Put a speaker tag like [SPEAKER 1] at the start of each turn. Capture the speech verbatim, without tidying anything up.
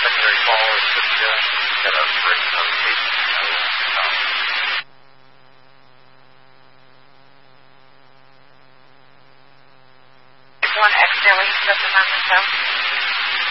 [SPEAKER 1] secondary call is just got a break notification.
[SPEAKER 2] One extra, will you put them on the phone?